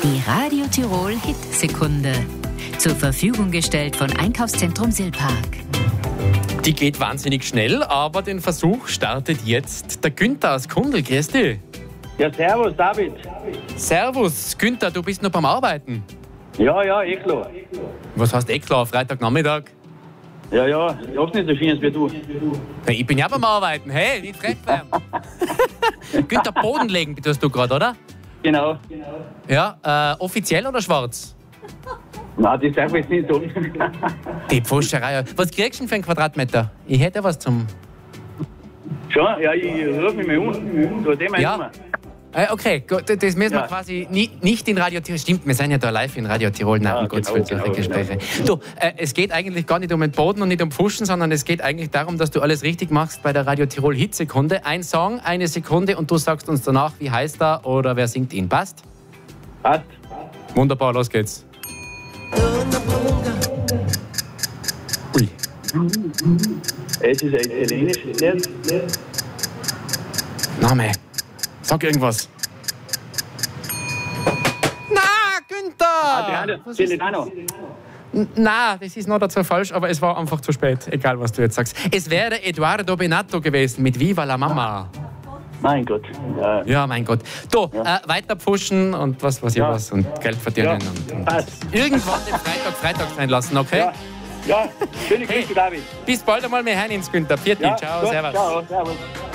Die Radio Tirol Hit-Sekunde. Zur Verfügung gestellt von Einkaufszentrum Silpark. Die geht wahnsinnig schnell, aber den Versuch startet jetzt der Günther aus Kundl. Grüß dich. Ja, servus, David. Servus, Günther, du bist noch beim Arbeiten. Ja, eh klar. Was heißt klar, Freitagnachmittag? Ja, ich hab's nicht so schön wie du. Ja, ich bin ja beim Arbeiten, hey, nicht frech werden. Günther, Boden legen tust du gerade, oder? Genau. Ja, offiziell oder schwarz? Nein, das darf ich jetzt nicht sagen. Die Pfoscherei. Was kriegst du denn für einen Quadratmeter? Ich hätte was zum... Schon? Ja, ich ruf mich mal um. So, den Ja. Okay, gut, das müssen wir quasi nicht in Radio Tirol. Stimmt, wir sind ja da live in Radio Tirol. Nein, um Gottes Willen, solche Gespräche. Du, es geht eigentlich gar nicht um den Boden und nicht um Pfuschen, sondern es geht eigentlich darum, dass du alles richtig machst bei der Radio Tirol Hitsekunde. Ein Song, eine Sekunde und du sagst uns danach, wie heißt er oder wer singt ihn. Passt? Passt. Wunderbar, los geht's. Ui. Es ist ein italienisches Lied. Name. Sag irgendwas. Na, Günther! Celentano. Na, das ist noch dazu falsch, aber es war einfach zu spät. Egal, was du jetzt sagst. Es wäre Eduardo Benato gewesen mit Viva la Mama. Mein Gott. Ja, mein Gott. Du, weiter pfuschen und was weiß ich was und Geld verdienen. Und irgendwann den Freitag sein lassen, okay? Ja, schöne Grüße, David. Bis bald einmal, wir hören uns, Günther. Ciao, servus. Ciao, servus.